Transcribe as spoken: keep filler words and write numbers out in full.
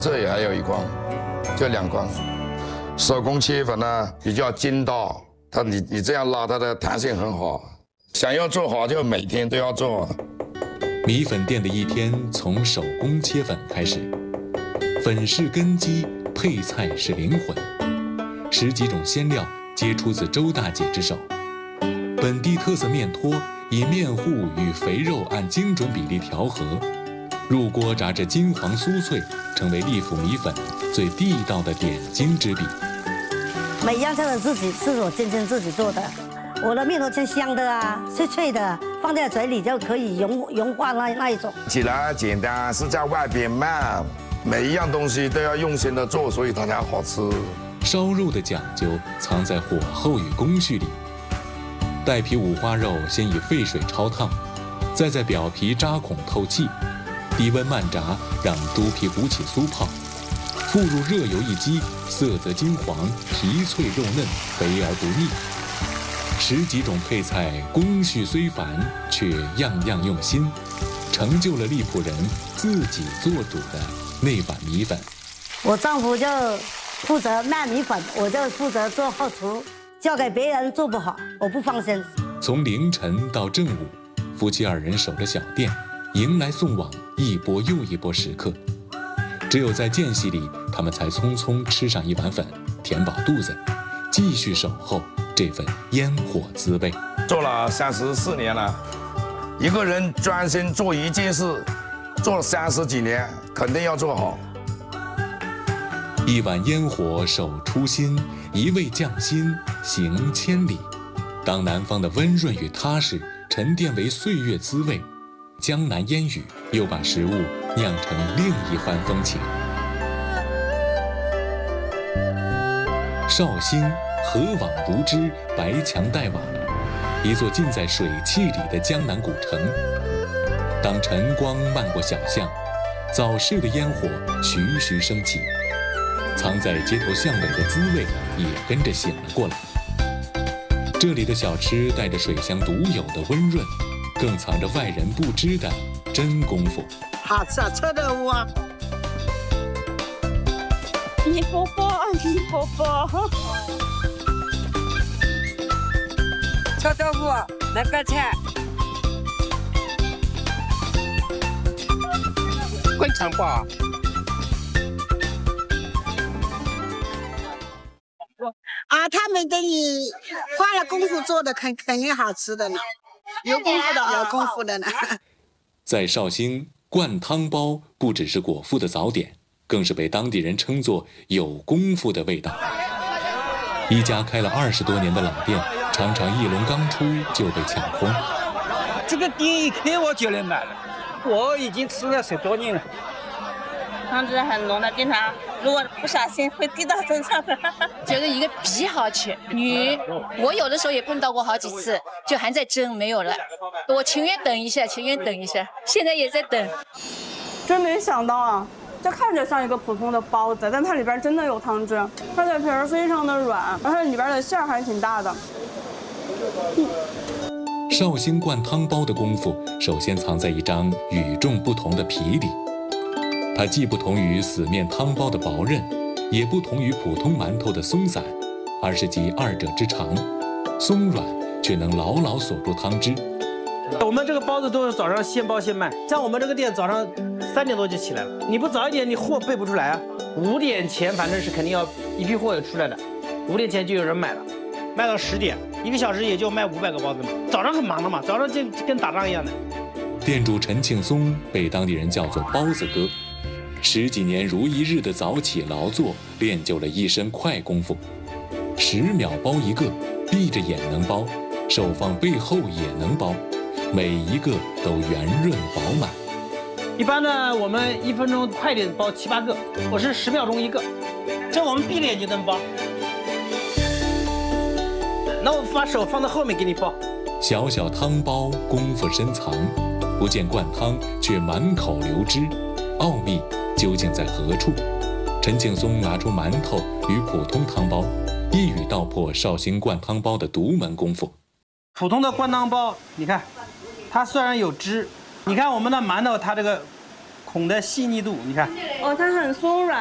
这里还有一筐，就两筐。手工切粉呢比较筋道，它你你这样拉，它的弹性很好。想要做好，就每天都要做。 米粉店的一天从手工切粉开始，粉是根基，配菜是灵魂。十几种鲜料皆出自周大姐之手，本地特色面拖以面糊与肥肉按精准比例调和。入锅炸至金黄酥脆，成为利府米粉最地道的点睛之笔。 每一样菜都自己是我真正自己做的，我的面都真香的啊，脆脆的，放在嘴里就可以融融化那那一种。 起来简单，是在外边慢，每一样东西都要用心的做，所以它才好吃。 烧肉的讲究藏在火候与工序里。带皮五花肉先以沸水焯烫，再在表皮扎孔透气。低温慢炸，让猪皮鼓起酥泡，复入热油一激，色泽金黄，皮脆肉嫩，肥而不腻。十几种配菜，工序虽繁，却样样用心，成就了利浦人自己做主的那碗米粉。 我丈夫就负责卖米粉，我就负责做后厨，交给别人做不好，我不放心。 从凌晨到正午，夫妻二人守着小店，迎来送往一波又一波食客，只有在间隙里，他们才匆匆吃上一碗粉，填饱肚子，继续守候这份烟火滋味。 做了三十四年了，一个人专心做一件事，做了三十几年，肯定要做好。 一碗烟火守初心，一味匠心行千里。当南方的温润与踏实沉淀为岁月滋味，江南烟雨又把食物酿成另一番风情。绍兴河网如织，白墙黛瓦，一座浸在水汽里的江南古城。当晨光漫过小巷，早市的烟火徐徐升起，藏在街头巷尾的滋味也跟着醒了过来。这里的小吃带着水乡独有的温润，更藏着外人不知的真功夫。 好吃啊，臭豆腐啊！ 一波波，一波波。 臭豆腐，南瓜菜，灌肠包。啊，他们等你花了功夫做的，肯肯定好吃的呢。有功夫的，有功夫的呢。 在绍兴，灌汤包不只是果腹的早点，更是被当地人称作有功夫的味道。一家开了二十多年的老店，常常一笼刚出就被抢空。 这个店一开我就来买了，我已经吃了十多年了。 汤汁很浓的，经常如果不小心会滴到身上的。 觉得一个皮好吃，鱼我有的时候也碰到过好几次，就还在蒸没有了，我情愿等一下，情愿等一下，现在也在等。 真没想到啊，这看着像一个普通的包子，但它里边真的有汤汁，它的皮儿非常的软，而且里边的馅儿还挺大的。 嗯、绍兴灌汤包的功夫，首先藏在一张与众不同的皮里。它既不同于死面汤包的薄韧，也不同于普通馒头的松散，而是集二者之长，松软却能牢牢锁住汤汁。 我们这个包子都是早上现包现卖，像我们这个店早上三点多就起来了，你不早一点，你货备不出来啊。五点前反正是肯定要一批货有出来的，五点前就有人买了，卖到十点，一个小时也就卖五百个包子嘛。早上很忙的嘛，早上就跟打仗一样的。 店主陈庆松被当地人叫做包子哥。十几年如一日的早起劳作，练就了一身快功夫。十秒包一个，闭着眼能包，手放背后也能包，每一个都圆润饱满。 一般呢，我们一分钟快点包七八个，我是十秒钟一个，这我们闭着眼就能包。那我把手放在后面给你包。 小小汤包功夫深藏，不见灌汤却满口流汁，奥秘究竟在何处？陈庆松拿出馒头与普通汤包，一语道破绍兴灌汤包的独门功夫。 普通的灌汤包，你看，它虽然有汁，你看我们的馒头，它这个孔的细腻度，你看。 哦，它很松软。